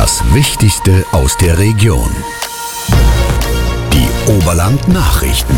Das Wichtigste aus der Region. Die Oberland-Nachrichten.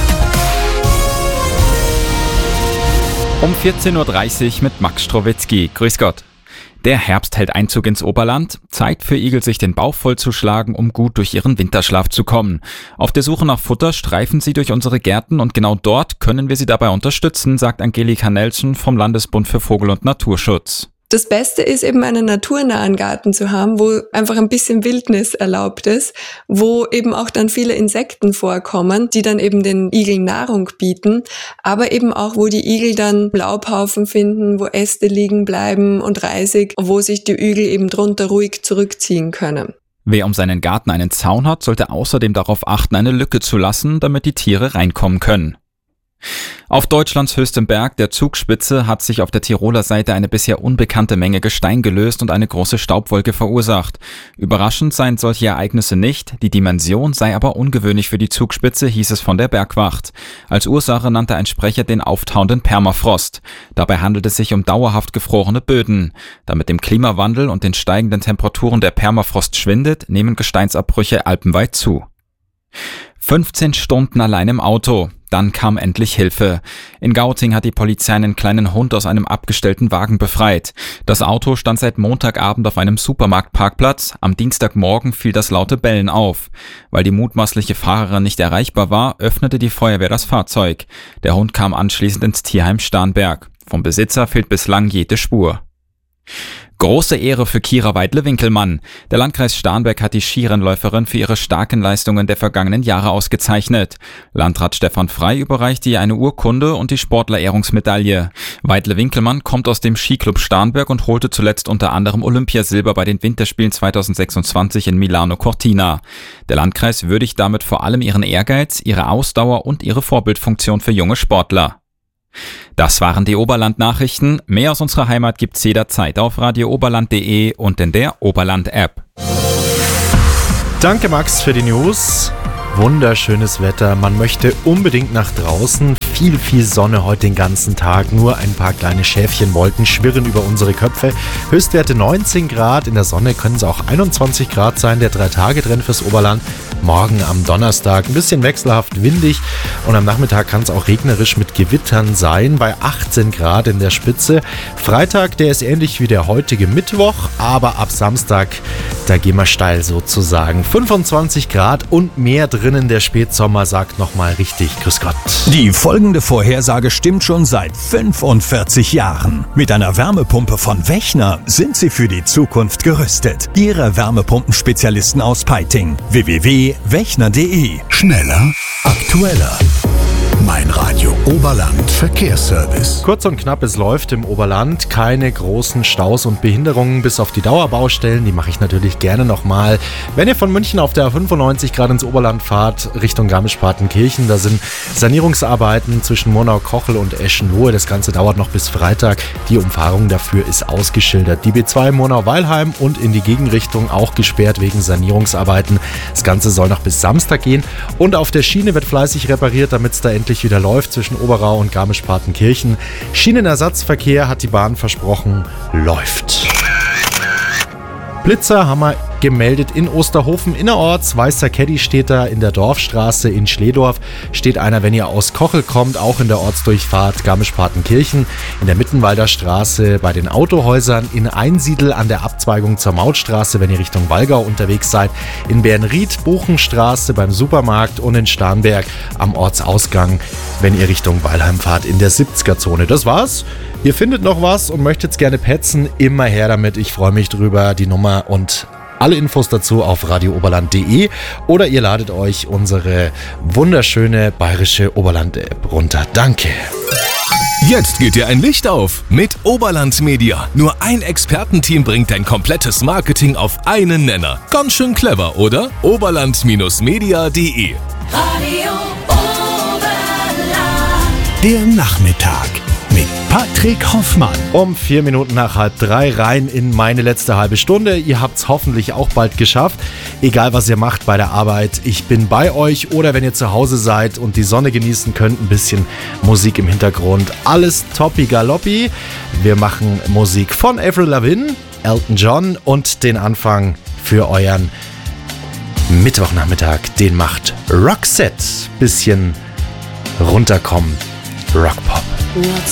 Um 14.30 Uhr mit Max Strowitzki. Grüß Gott. Der Herbst hält Einzug ins Oberland. Zeit für Igel, sich den Bauch vollzuschlagen, um gut durch ihren Winterschlaf zu kommen. Auf der Suche nach Futter streifen sie durch unsere Gärten und genau dort können wir sie dabei unterstützen, sagt Angelika Nelson vom Landesbund für Vogel- und Naturschutz. Das Beste ist eben einen naturnahen Garten zu haben, wo einfach ein bisschen Wildnis erlaubt ist, wo eben auch dann viele Insekten vorkommen, die dann eben den Igeln Nahrung bieten, aber eben auch, wo die Igel dann Laubhaufen finden, wo Äste liegen bleiben und Reisig, wo sich die Igel eben drunter ruhig zurückziehen können. Wer um seinen Garten einen Zaun hat, sollte außerdem darauf achten, eine Lücke zu lassen, damit die Tiere reinkommen können. Auf Deutschlands höchstem Berg, der Zugspitze, hat sich auf der Tiroler Seite eine bisher unbekannte Menge Gestein gelöst und eine große Staubwolke verursacht. Überraschend seien solche Ereignisse nicht, die Dimension sei aber ungewöhnlich für die Zugspitze, hieß es von der Bergwacht. Als Ursache nannte ein Sprecher den auftauenden Permafrost. Dabei handelt es sich um dauerhaft gefrorene Böden. Da mit dem Klimawandel und den steigenden Temperaturen der Permafrost schwindet, nehmen Gesteinsabbrüche alpenweit zu. 15 Stunden allein im Auto. Dann kam endlich Hilfe. In Gauting hat die Polizei einen kleinen Hund aus einem abgestellten Wagen befreit. Das Auto stand seit Montagabend auf einem Supermarktparkplatz. Am Dienstagmorgen fiel das laute Bellen auf. Weil die mutmaßliche Fahrerin nicht erreichbar war, öffnete die Feuerwehr das Fahrzeug. Der Hund kam anschließend ins Tierheim Starnberg. Vom Besitzer fehlt bislang jede Spur. Große Ehre für Kira Weidle-Winkelmann. Der Landkreis Starnberg hat die Skirennläuferin für ihre starken Leistungen der vergangenen Jahre ausgezeichnet. Landrat Stefan Frey überreichte ihr eine Urkunde und die Sportlerehrungsmedaille. Weidle-Winkelmann kommt aus dem Skiclub Starnberg und holte zuletzt unter anderem Olympiasilber bei den Winterspielen 2026 in Milano Cortina. Der Landkreis würdigt damit vor allem ihren Ehrgeiz, ihre Ausdauer und ihre Vorbildfunktion für junge Sportler. Das waren die Oberland-Nachrichten. Mehr aus unserer Heimat gibt's jederzeit auf radiooberland.de und in der Oberland-App. Danke Max für die News. Wunderschönes Wetter. Man möchte unbedingt nach draußen. Viel Sonne heute den ganzen Tag. Nur ein paar kleine Schäfchenwolken schwirren über unsere Köpfe. Höchstwerte 19 Grad. In der Sonne können es auch 21 Grad sein. Der 3-Tage-Trend fürs Oberland. Morgen am Donnerstag ein bisschen wechselhaft windig. Und am Nachmittag kann es auch regnerisch mit Gewittern sein. Bei 18 Grad in der Spitze. Freitag, der ist ähnlich wie der heutige Mittwoch. Aber ab Samstag, da gehen wir steil sozusagen. 25 Grad und mehr drinnen. Der Spätsommer sagt nochmal richtig Grüß Gott. Die folgende Vorhersage stimmt schon seit 45 Jahren. Mit einer Wärmepumpe von Wechner sind Sie für die Zukunft gerüstet. Ihre Wärmepumpenspezialisten aus Peiting. www.wechner.de. Schneller, aktueller. Mein Radio Oberland Verkehrsservice. Kurz und knapp, es läuft im Oberland. Keine großen Staus und Behinderungen bis auf die Dauerbaustellen. Die mache ich natürlich gerne nochmal. Wenn ihr von München auf der 95 Grad ins Oberland fahrt, Richtung Garmisch-Partenkirchen, da sind Sanierungsarbeiten zwischen Murnau-Kochel und Eschenlohe. Das Ganze dauert noch bis Freitag. Die Umfahrung dafür ist ausgeschildert. Die B2 Murnau-Weilheim und in die Gegenrichtung auch gesperrt wegen Sanierungsarbeiten. Das Ganze soll noch bis Samstag gehen. Und auf der Schiene wird fleißig repariert, damit es da endlich wieder läuft zwischen Oberau und Garmisch-Partenkirchen. Schienenersatzverkehr, hat die Bahn versprochen, läuft. Blitzer haben wir gemeldet in Osterhofen innerorts. Weißer Caddy steht da in der Dorfstraße. In Schledorf steht einer, wenn ihr aus Kochel kommt, auch in der Ortsdurchfahrt Garmisch-Partenkirchen. In der Mittenwalder Straße bei den Autohäusern. In Einsiedel an der Abzweigung zur Mautstraße, wenn ihr Richtung Wallgau unterwegs seid. In Bernried, Buchenstraße beim Supermarkt und in Starnberg am Ortsausgang, wenn ihr Richtung Weilheim fahrt in der 70er-Zone. Das war's. Ihr findet noch was und möchtet's gerne petzen, immer her damit. Ich freue mich drüber. Die Nummer und alle Infos dazu auf radiooberland.de oder ihr ladet euch unsere wunderschöne bayerische Oberland-App runter. Danke. Jetzt geht dir ein Licht auf mit Oberland Media. Nur ein Expertenteam bringt dein komplettes Marketing auf einen Nenner. Ganz schön clever, oder? Oberland-media.de. Radio Oberland. Der Nachmittag mit Patrick Hoffmann. Um 4 Minuten nach 2:30 rein in meine letzte halbe Stunde. Ihr habt es hoffentlich auch bald geschafft. Egal, was ihr macht bei der Arbeit, ich bin bei euch. Oder wenn ihr zu Hause seid und die Sonne genießen könnt, ein bisschen Musik im Hintergrund. Alles toppi galoppi. Wir machen Musik von Avril Lavigne, Elton John und den Anfang für euren Mittwochnachmittag. Den macht Roxette. Bisschen runterkommen. Rockpop.